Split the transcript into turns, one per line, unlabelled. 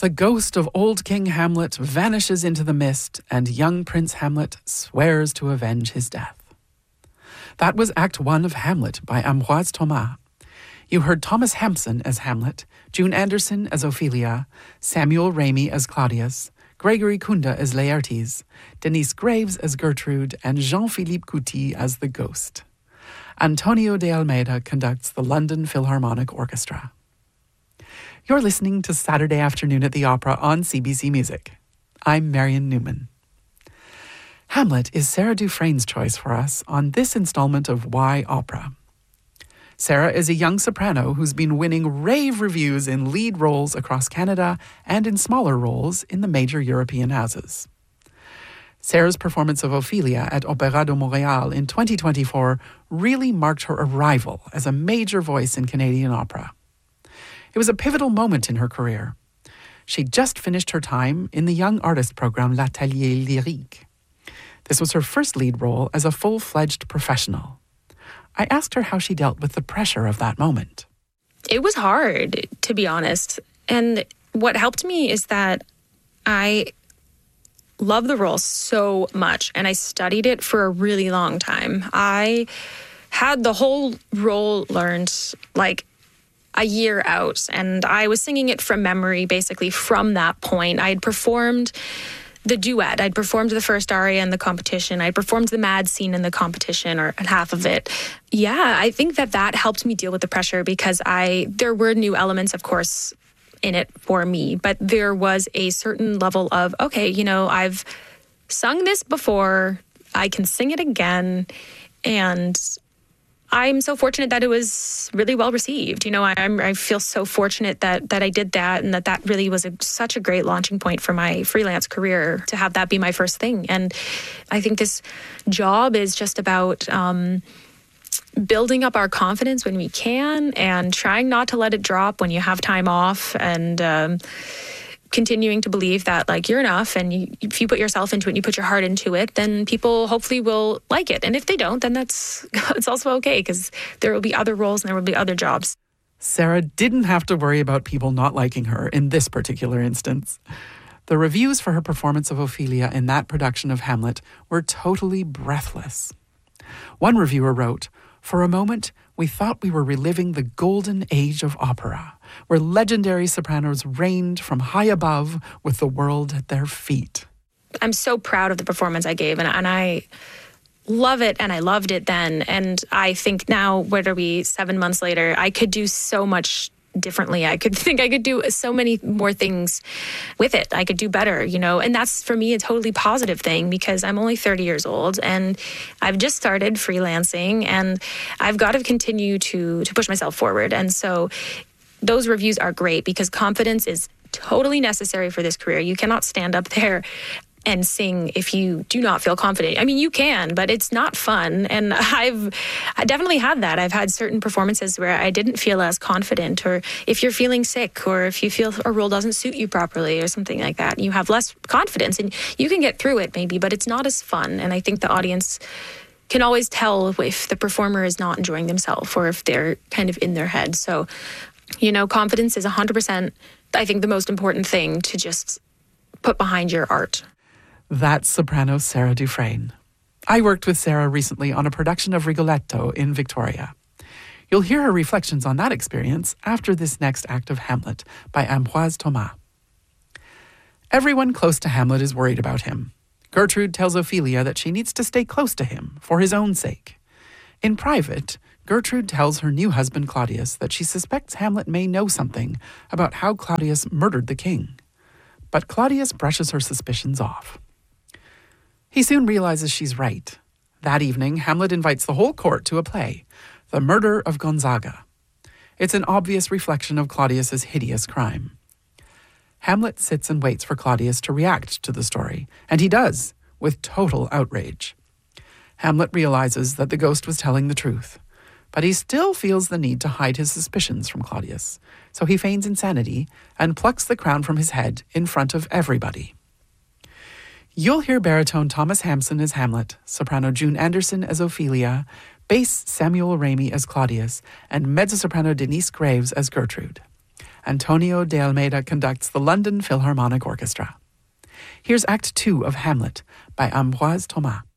The ghost of old King Hamlet vanishes into the mist, and young Prince Hamlet swears to avenge his death. That was Act 1 of Hamlet by Ambroise Thomas. You heard Thomas Hampson as Hamlet, June Anderson as Ophelia, Samuel Ramey as Claudius, Gregory Kunda as Laertes, Denise Graves as Gertrude, and Jean-Philippe Couty as the Ghost. Antonio de Almeida conducts the London Philharmonic Orchestra. You're listening to Saturday Afternoon at the Opera on CBC Music. I'm Marion Newman. Hamlet is Sarah Dufresne's choice for us on this installment of Why Opera. Sarah is a young soprano who's been winning rave reviews in lead roles across Canada and in smaller roles in the major European houses. Sarah's performance of Ophelia at Opéra de Montréal in 2024 really marked her arrival as a major voice in Canadian opera. It was a pivotal moment in her career. She'd just finished her time in the Young Artist program L'Atelier Lyrique. This was her first lead role as a full-fledged professional. I asked her how she dealt with the pressure of that moment.
It was hard, to be honest. And what helped me is that I love the role so much, and I studied it for a really long time. I had the whole role learned like a year out, and I was singing it from memory, basically from that point. I had performed the duet. I'd performed the first aria in the competition. I performed the mad scene in the competition, or half of it. Yeah, I think that helped me deal with the pressure because there were new elements, of course, in it for me, but there was a certain level of, okay, I've sung this before, I can sing it again, and I'm so fortunate that it was really well received. I feel so fortunate that I did that, and that really was such a great launching point for my freelance career to have that be my first thing. And I think this job is just about building up our confidence when we can and trying not to let it drop when you have time off, and continuing to believe that you're enough, and if you put yourself into it and you put your heart into it, then people hopefully will like it. And if they don't, then it's also okay, because there will be other roles and there will be other jobs.
Sarah didn't have to worry about people not liking her in this particular instance. The reviews for her performance of Ophelia in that production of Hamlet were totally breathless. One reviewer wrote, "For a moment, we thought we were reliving the golden age of opera, where legendary sopranos reigned from high above with the world at their feet."
I'm so proud of the performance I gave, and I love it, and I loved it then. And I think now, what are we, 7 months later, I could do so much differently. I could do so many more things with it. I could do better, and that's for me a totally positive thing, because I'm only 30 years old and I've just started freelancing, and I've got to continue to push myself forward. And so those reviews are great, because confidence is totally necessary for this career. You cannot stand up there and sing if you do not feel confident. I mean, you can, but it's not fun. And I definitely had that. I've had certain performances where I didn't feel as confident, or if you're feeling sick, or if you feel a role doesn't suit you properly or something like that, you have less confidence, and you can get through it maybe, but it's not as fun. And I think the audience can always tell if the performer is not enjoying themselves, or if they're kind of in their head. So, confidence is 100%, I think, the most important thing to just put behind your art.
That's soprano Sarah Dufresne. I worked with Sarah recently on a production of Rigoletto in Victoria. You'll hear her reflections on that experience after this next act of Hamlet by Ambroise Thomas. Everyone close to Hamlet is worried about him. Gertrude tells Ophelia that she needs to stay close to him for his own sake. In private, Gertrude tells her new husband Claudius that she suspects Hamlet may know something about how Claudius murdered the king. But Claudius brushes her suspicions off. He soon realizes she's right. That evening, Hamlet invites the whole court to a play, The Murder of Gonzaga. It's an obvious reflection of Claudius's hideous crime. Hamlet sits and waits for Claudius to react to the story, and he does, with total outrage. Hamlet realizes that the ghost was telling the truth, but he still feels the need to hide his suspicions from Claudius, so he feigns insanity and plucks the crown from his head in front of everybody. You'll hear baritone Thomas Hampson as Hamlet, soprano June Anderson as Ophelia, bass Samuel Ramey as Claudius, and mezzo-soprano Denise Graves as Gertrude. Antonio de Almeida conducts the London Philharmonic Orchestra. Here's Act 2 of Hamlet by Ambroise Thomas.